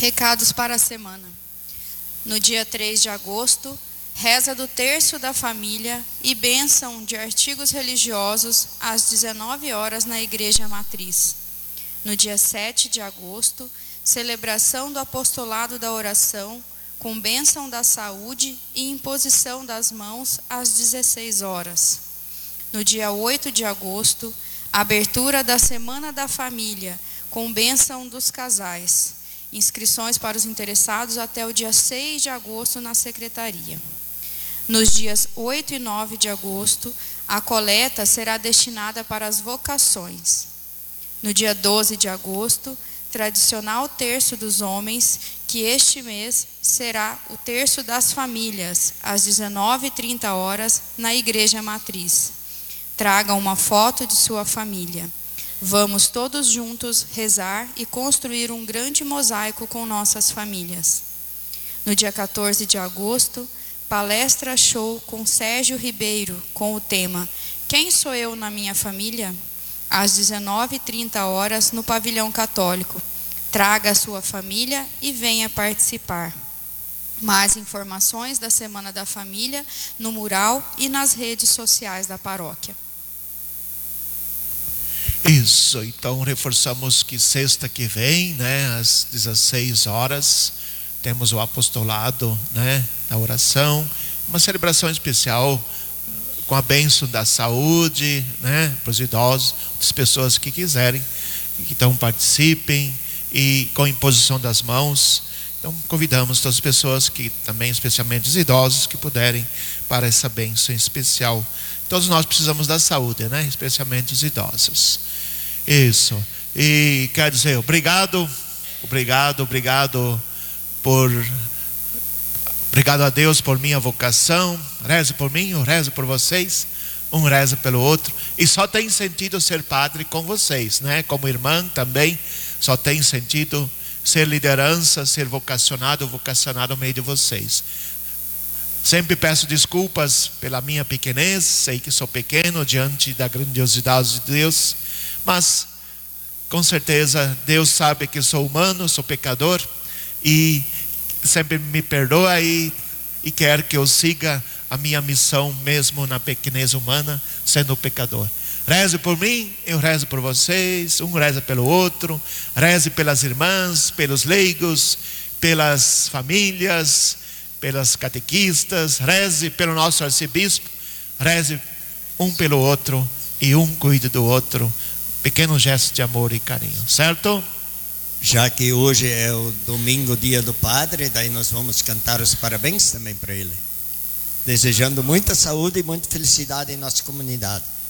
Recados para a semana. No dia 3 de agosto, reza do Terço da Família e bênção de artigos religiosos às 19 horas na Igreja Matriz. No dia 7 de agosto, celebração do Apostolado da Oração, com bênção da saúde e imposição das mãos às 16 horas. No dia 8 de agosto, abertura da Semana da Família, com bênção dos casais. Inscrições para os interessados até o dia 6 de agosto na secretaria. Nos dias 8 e 9 de agosto, a coleta será destinada para as vocações. No dia 12 de agosto, tradicional terço dos homens, que este mês será o terço das famílias, às 19h30 na Igreja Matriz. Traga uma foto de sua família. Vamos todos juntos rezar e construir um grande mosaico com nossas famílias. No dia 14 de agosto, palestra show com Sérgio Ribeiro, com o tema Quem sou eu na minha família? Às 19h30 no Pavilhão Católico. Traga a sua família e venha participar. Mais informações da Semana da Família no mural e nas redes sociais da paróquia. Isso, então reforçamos que sexta que vem, às 16 horas, temos o apostolado, da oração, uma celebração especial com a bênção da saúde, para os idosos, as pessoas que quiserem, que então participem, e com imposição das mãos. Então convidamos todas as pessoas que também, especialmente os idosos, que puderem para essa bênção especial. Todos nós precisamos da saúde, especialmente os idosos. Isso. E quero dizer, obrigado a Deus por minha vocação. Reze por mim, eu rezo por vocês. Um reza pelo outro. E só tem sentido ser padre com vocês, como irmã também. Só tem sentido ser liderança, ser vocacionado no meio de vocês. Sempre peço desculpas pela minha pequenez. Sei que sou pequeno diante da grandiosidade de Deus. Mas, com certeza, Deus sabe que sou humano, sou pecador. E sempre me perdoa e quer que eu siga a minha missão mesmo na pequenez humana, sendo pecador. Reze por mim, eu rezo por vocês. Um reza pelo outro. Reze pelas irmãs, pelos leigos, pelas famílias, pelas catequistas. Reze pelo nosso arcebispo. Reze um pelo outro e um cuide do outro. Pequeno gesto de amor e carinho, certo? Já que hoje é o domingo, dia do Padre, daí nós vamos cantar os parabéns também para ele, desejando muita saúde e muita felicidade em nossa comunidade.